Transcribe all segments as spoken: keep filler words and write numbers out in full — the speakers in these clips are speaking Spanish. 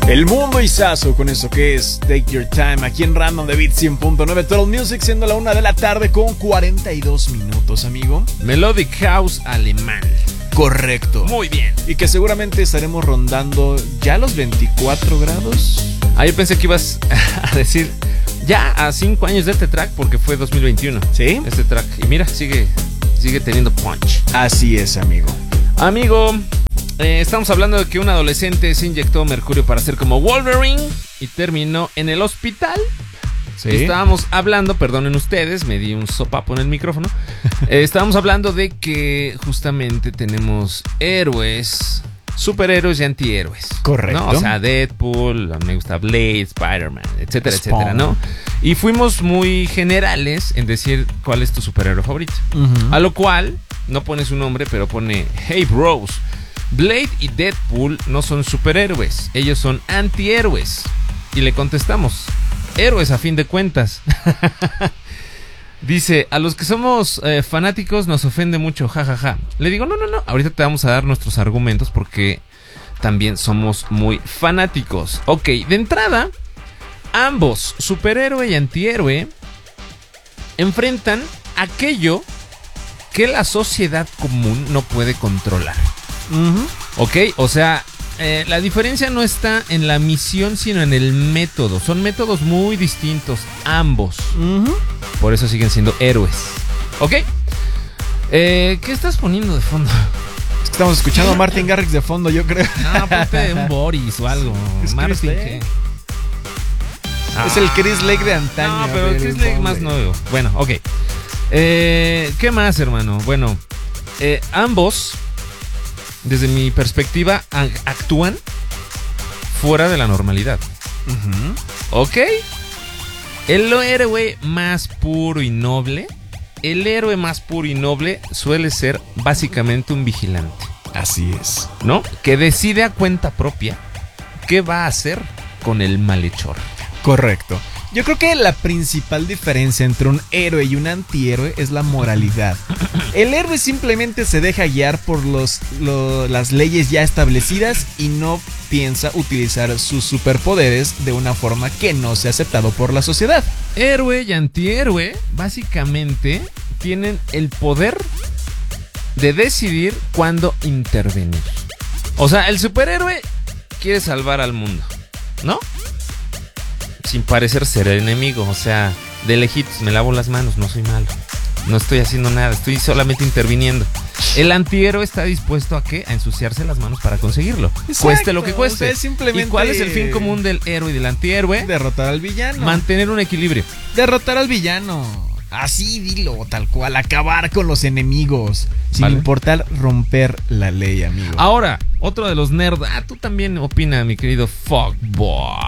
El mundo Izazo con eso que es Take Your Time aquí en Random de Beat cien punto nueve Total Music, siendo la una de la tarde con cuarenta y dos minutos, amigo. Melodic House alemán. Correcto. Muy bien. Y que seguramente estaremos rondando ya los veinticuatro grados. Ah, yo pensé que ibas a decir ya a cinco años de este track porque fue dos mil veintiuno. ¿Sí? Este track. Y mira, sigue, sigue teniendo punch. Así es, amigo. Amigo, eh, estamos hablando de que un adolescente se inyectó mercurio para ser como Wolverine y terminó en el hospital. ¿Sí? Estábamos hablando, perdonen ustedes, me di un sopapo en el micrófono. eh, estábamos hablando de que justamente tenemos héroes, superhéroes y antihéroes. Correcto. ¿No? O sea, Deadpool, me gusta Blade, Spider-Man, etcétera, Spawn. etcétera, ¿no? Y fuimos muy generales en decir cuál es tu superhéroe favorito. Uh-huh. A lo cual, no pone su nombre, pero pone Hey Bros. Blade y Deadpool no son superhéroes, ellos son antihéroes. Y le contestamos, héroes a fin de cuentas. Dice, a los que somos eh, fanáticos nos ofende mucho, jajaja. Ja, ja. Le digo, no, no, no, ahorita te vamos a dar nuestros argumentos porque también somos muy fanáticos. Ok, de entrada, ambos, superhéroe y antihéroe, enfrentan aquello que la sociedad común no puede controlar. Uh-huh. Ok, o sea, eh, la diferencia no está en la misión, sino en el método. Son métodos muy distintos, ambos. Uh-huh. Por eso siguen siendo héroes. Ok, eh, ¿qué estás poniendo de fondo? Es que estamos escuchando a Martin Garrix de fondo, yo creo. No, ponte un Boris o algo. Es Martin, Chris ¿qué? Es el Chris Lake de antaño. No, pero el Chris Lake más nuevo. Bueno, ok. Eh, ¿Qué más, hermano? Bueno, eh, ambos, desde mi perspectiva, a- actúan fuera de la normalidad. Uh-huh. ¿Ok? El héroe más puro y noble, el héroe más puro y noble suele ser básicamente un vigilante, Así es. ¿no? Que decide a cuenta propia qué va a hacer con el malhechor. Correcto. Yo creo que la principal diferencia entre un héroe y un antihéroe es la moralidad. El héroe simplemente se deja guiar por los, lo- las leyes ya establecidas y no piensa utilizar sus superpoderes de una forma que no sea aceptado por la sociedad. Héroe y antihéroe básicamente tienen el poder de decidir cuándo intervenir. O sea, el superhéroe quiere salvar al mundo, ¿no? Sin parecer ser el enemigo, o sea, de lejitos, me lavo las manos, no soy malo. No estoy haciendo nada, estoy solamente interviniendo. El antihéroe está dispuesto a ¿qué? A ensuciarse las manos para conseguirlo. Exacto, Cueste lo que cueste. o sea, es simplemente ¿Y cuál es el fin común del héroe y del antihéroe? Derrotar al villano. Mantener un equilibrio. Derrotar al villano. Así dilo, tal cual. Acabar con los enemigos. Sin Vale. importar romper la ley, amigo. Ahora, otro de los nerds. Ah, tú también opina, mi querido Fuckboy.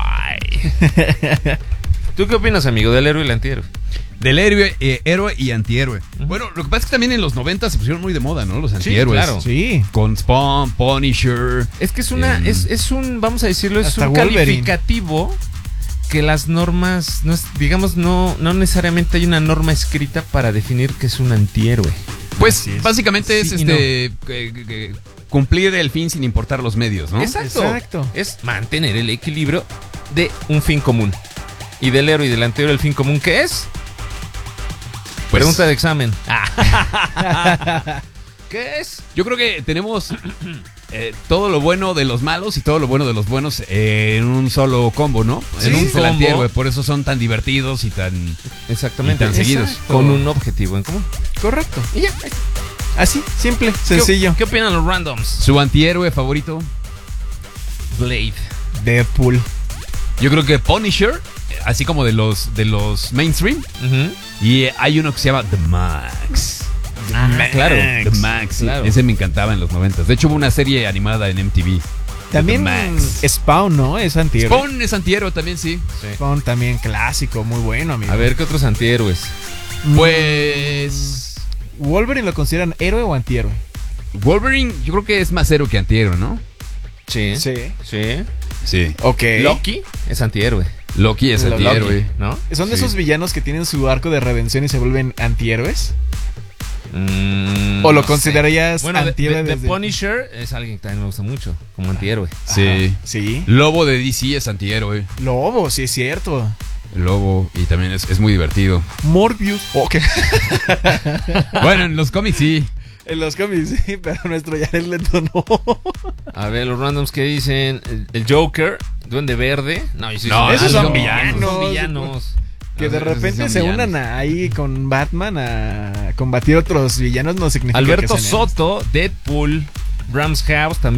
¿Tú qué opinas, amigo, del héroe y el antihéroe? Del héroe, eh, héroe y antihéroe. Uh-huh. Bueno, lo que pasa es que también en los noventa se pusieron muy de moda, ¿no? Los antihéroes. claro. Sí. Con Spawn, Punisher. Es que es una, Eh, es, es un, vamos a decirlo, es hasta un Wolverine. calificativo que las normas, no es, digamos, no, no necesariamente hay una norma escrita para definir que es un antihéroe. Pues Así es. básicamente es Sí y este eh, eh, cumplir el fin sin importar los medios, ¿no? Exacto. Exacto. Es mantener el equilibrio de un fin común. Y del héroe y del antihéroe, el fin común, ¿qué es? Pues, Pregunta de examen. ¿Qué es? yo creo que tenemos eh, todo lo bueno de los malos y todo lo bueno de los buenos en un solo combo, ¿no? Sí, en un combo. antihéroe, por eso son tan divertidos y tan... Exactamente. Y tan seguidos. Exacto. Con un objetivo en común. Correcto. Y ya. Así, simple, sencillo. ¿Qué, ¿Qué opinan los randoms? Su antihéroe favorito, Blade. Deadpool. yo creo que Punisher, así como de los, de los mainstream. Uh-huh. Y eh, hay uno que se llama The Max. Ah, claro. The Max, sí. Claro. Ese me encantaba en los noventas. De hecho, hubo una serie animada en M T V. También The Max. Spawn, ¿no? Es antihéroe. Spawn es antihéroe también, sí. Spawn también clásico, muy bueno, amigo. A ver, ¿qué otros antihéroes? Pues... ¿Wolverine lo consideran héroe o antihéroe? Wolverine, yo creo que es más héroe que antihéroe, ¿no? Sí. Sí. Sí. Sí. Ok. Loki es antihéroe, Loki es Lo- antihéroe. ¿no? ¿Son de Sí. esos villanos que tienen su arco de redención y se vuelven antihéroes? Mm, ¿O lo no considerarías sé. Bueno, de, antihéroe de- de desde- Punisher es alguien que también me gusta mucho, como antihéroe. Sí. Ajá, sí. Lobo de D C es antihéroe. Lobo, sí es cierto. Lobo, y también es, es muy divertido. Morbius. Ok. Bueno, en los cómics sí. En los cómics, sí, pero nuestro Jared Leto no. A ver, los randoms que dicen: el, el Joker, Duende Verde. No, esos No, esos son Son villanos. villanos. Que de Esos repente son se villanos. unan ahí con Batman a combatir otros villanos no significa Alberto que sean héroes. Soto, Deadpool, Bram's House también.